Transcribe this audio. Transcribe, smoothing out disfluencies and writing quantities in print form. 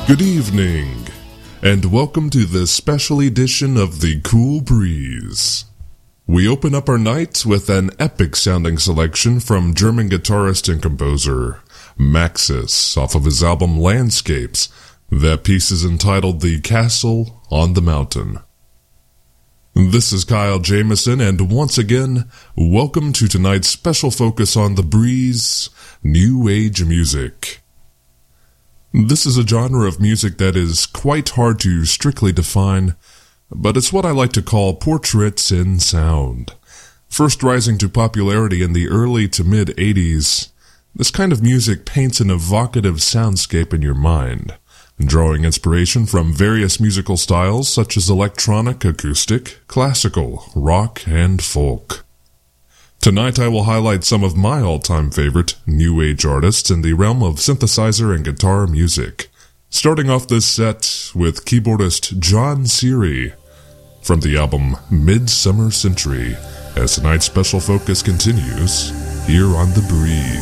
Good evening, and welcome to this special edition of The Cool Breeze. We open up our night with an epic-sounding selection from German guitarist and composer Maxis off of his album Landscapes. That piece is entitled The Castle on the Mountain. This is Kyle Jamison, and once again, welcome to tonight's special focus on The Breeze, New Age Music. This is a genre of music that is quite hard to strictly define, but it's what I like to call portraits in sound. First rising to popularity in the early to mid-'80s, this kind of music paints an evocative soundscape in your mind, drawing inspiration from various musical styles such as electronic, acoustic, classical, rock, and folk. Tonight I will highlight some of my all-time favorite New Age artists in the realm of synthesizer and guitar music, starting off this set with keyboardist John Seary from the album Midsummer Century, as tonight's special focus continues here on The Breeze.